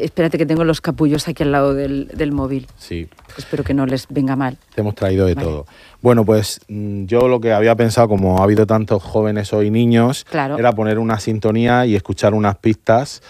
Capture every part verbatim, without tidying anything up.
Espérate que tengo los capullos aquí al lado del, del móvil. Sí. Espero que no les venga mal. Te hemos traído de Vale. todo. Bueno, pues yo lo que había pensado, como ha habido tantos jóvenes hoy niños, claro. era poner una sintonía y escuchar unas pistas.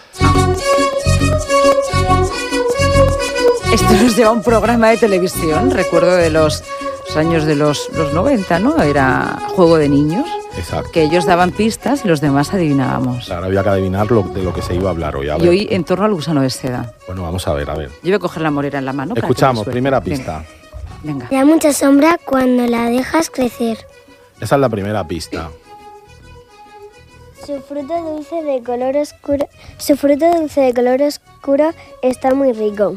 Esto nos lleva a un programa de televisión, recuerdo de los, los años de los, los noventa, ¿no? Era Juego de Niños. Exacto. Que ellos daban pistas y los demás adivinábamos. Claro, había que adivinar lo, de lo que se iba a hablar hoy. A y ver. hoy en torno al gusano de seda. Bueno, vamos a ver, a ver. Yo voy a coger la morera en la mano. Escuchamos, primera pista. Venga. Venga. Da mucha sombra cuando la dejas crecer. Esa es la primera pista. Su fruto dulce de color oscuro, su fruto dulce de color oscuro está muy rico.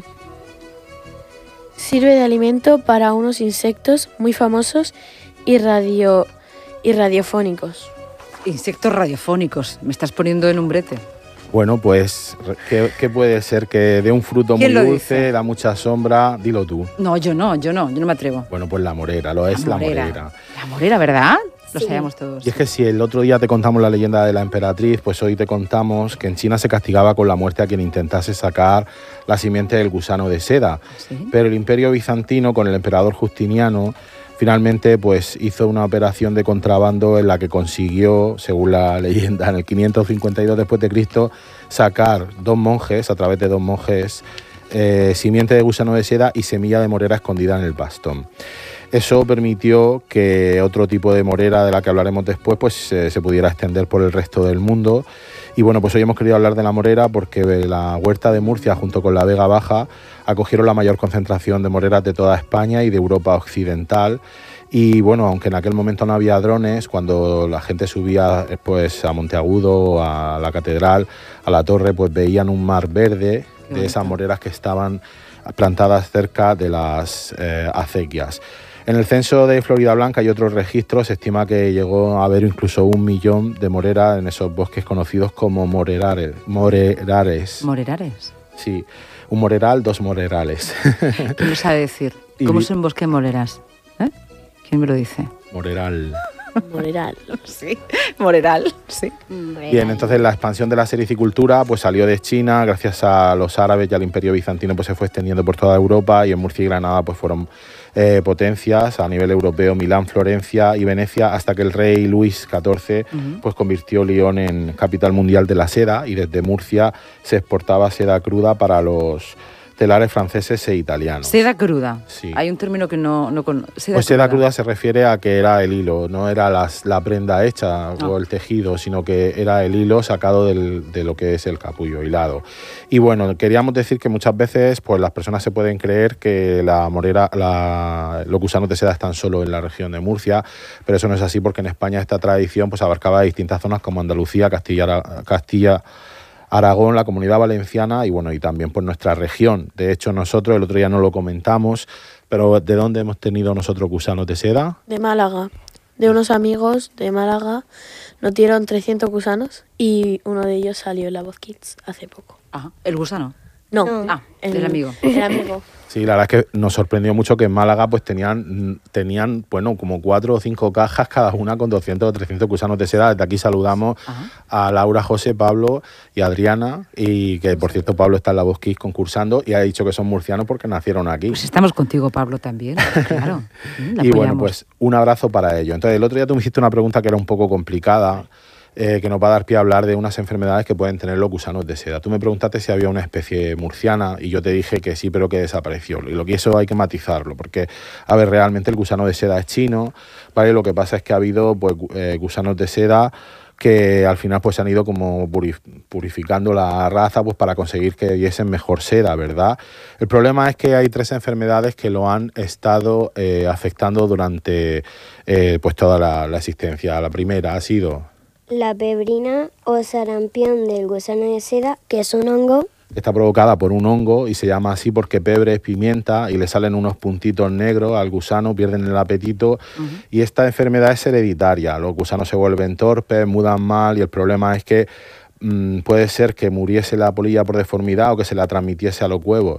Sirve de alimento para unos insectos muy famosos y radio y radiofónicos. Insectos radiofónicos. Me estás poniendo en un brete. Bueno, pues, ¿qué, qué puede ser? Que dé un fruto muy dulce, dice? Da mucha sombra. Dilo tú. No, yo no, yo no, yo no me atrevo. Bueno, pues la morera, lo es la morera. La morera, la morera, ¿verdad? Lo sí. sabíamos todos. Y es que si el otro día te contamos la leyenda de la emperatriz, pues hoy te contamos que en China se castigaba con la muerte a quien intentase sacar la simiente del gusano de seda. ¿Sí? Pero el imperio bizantino, con el emperador Justiniano, finalmente pues hizo una operación de contrabando en la que consiguió, según la leyenda, en el quinientos cincuenta y dos después de Cristo, sacar dos monjes, a través de dos monjes, eh, simiente de gusano de seda y semilla de morera escondida en el bastón. Eso permitió que otro tipo de morera, de la que hablaremos después, pues eh, se pudiera extender por el resto del mundo. Y bueno, pues hoy hemos querido hablar de la morera porque la Huerta de Murcia, junto con la Vega Baja, acogieron la mayor concentración de moreras de toda España y de Europa occidental. Y bueno, aunque en aquel momento no había drones, cuando la gente subía pues a Monteagudo, a la catedral, a la torre, pues veían un mar verde de esas moreras que estaban plantadas cerca de las eh, acequias. En el censo de Floridablanca y otros registros se estima que llegó a haber incluso un millón de moreras en esos bosques conocidos como morerares. Morerares. ¿Morerares? Sí, un moreral, dos morerales. ¿Qué me sabe decir? ¿Cómo es un bosque de moreras? ¿Eh? ¿Quién me lo dice? Moreral. Moreral. Sí, moreral, sí. Moreral. Bien, entonces la expansión de la sericicultura pues salió de China, gracias a los árabes y al imperio bizantino pues se fue extendiendo por toda Europa y en Murcia y Granada pues fueron eh, potencias a nivel europeo, Milán, Florencia y Venecia, hasta que el rey Luis catorce uh-huh. pues convirtió Lyon en capital mundial de la seda y desde Murcia se exportaba seda cruda para los telares franceses e italianos. Seda cruda. Sí. Hay un término que no, no conozco. Seda pues cruda. Seda cruda se refiere a que era el hilo, no era las, la prenda hecha no. o el tejido, sino que era el hilo sacado del, de lo que es el capullo hilado. Y bueno, queríamos decir que muchas veces pues las personas se pueden creer que la morera, la, los gusanos de seda están solo en la región de Murcia, pero eso no es así porque en España esta tradición pues abarcaba distintas zonas como Andalucía, Castilla, Castilla Aragón, la Comunidad Valenciana y bueno, y también pues nuestra región. De hecho, nosotros el otro día no lo comentamos, pero ¿de dónde hemos tenido nosotros gusanos de seda? De Málaga. De unos amigos de Málaga nos dieron trescientos gusanos y uno de ellos salió en La Voz Kids hace poco. Ajá. ¿El gusano? No. no. Ah, el, el amigo. El amigo. Sí, la verdad es que nos sorprendió mucho que en Málaga pues tenían, tenían bueno, como cuatro o cinco cajas cada una con doscientos o trescientos gusanos de seda. Desde aquí saludamos Ajá. a Laura, José, Pablo y Adriana, y que por cierto Pablo está en La Voz Kids concursando y ha dicho que son murcianos porque nacieron aquí. Pues estamos contigo, Pablo, también, claro. Y bueno, pues un abrazo para ellos. Entonces el otro día tú me hiciste una pregunta que era un poco complicada, Eh, que nos va a dar pie a hablar de unas enfermedades que pueden tener los gusanos de seda. Tú me preguntaste si había una especie murciana y yo te dije que sí, pero que desapareció. Y lo que eso hay que matizarlo, porque, a ver, realmente el gusano de seda es chino, ¿vale? Lo que pasa es que ha habido pues, eh, gusanos de seda que al final pues han ido como purificando la raza pues para conseguir que diesen mejor seda, ¿verdad? El problema es que hay tres enfermedades que lo han estado eh, afectando durante eh, pues toda la, la existencia. La primera ha sido la pebrina o sarampión del gusano de seda, que es un hongo. Está provocada por un hongo y se llama así porque pebre es pimienta y le salen unos puntitos negros al gusano, pierden el apetito uh-huh. y esta enfermedad es hereditaria. Los gusanos se vuelven torpes, mudan mal y el problema es que mmm, puede ser que muriese la polilla por deformidad o que se la transmitiese a los huevos.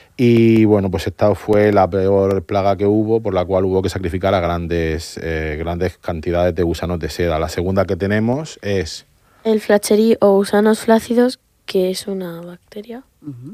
Y bueno, pues esta fue la peor plaga que hubo, por la cual hubo que sacrificar a grandes, eh, grandes cantidades de gusanos de seda. La segunda que tenemos es el Flachérie o gusanos flácidos, que es una bacteria. Uh-huh.